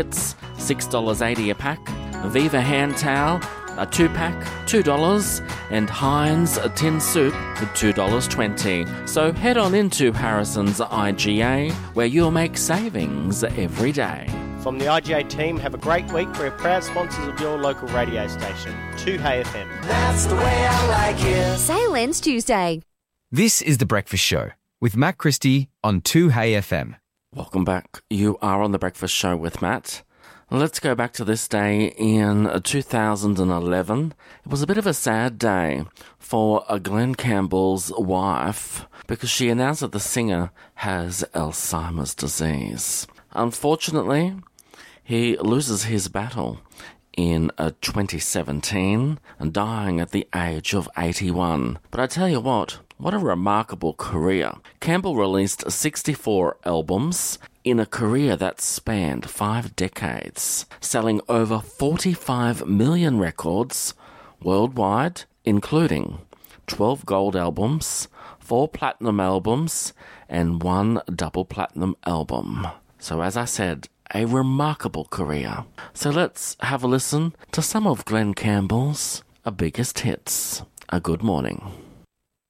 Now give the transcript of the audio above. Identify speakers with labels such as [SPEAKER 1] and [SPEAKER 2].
[SPEAKER 1] It's $6.80 a pack. Viva hand towel, a 2-pack, $2, and Heinz a tin soup for $2.20. So head on into Harrison's IGA, where you'll make savings every day.
[SPEAKER 2] From the IGA team, have a great week. We're proud sponsors of your local radio station, 2Hey FM.
[SPEAKER 3] That's the way I like it.
[SPEAKER 4] Sale ends Tuesday.
[SPEAKER 5] This is The Breakfast Show with Matt Christie on 2Hey FM.
[SPEAKER 1] Welcome back. You are on The Breakfast Show with Matt. Let's go back to this day in 2011. It was a bit of a sad day for Glenn Campbell's wife because she announced that the singer has Alzheimer's disease. Unfortunately, he loses his battle in 2017, dying at the age of 81. But I tell you what a remarkable career. Campbell released 64 albums in a career that spanned 5 decades, selling over 45 million records worldwide, including 12 gold albums, 4 platinum albums, and 1 double platinum album. So as I said, a remarkable career. So let's have a listen to some of Glenn Campbell's biggest hits. A good morning.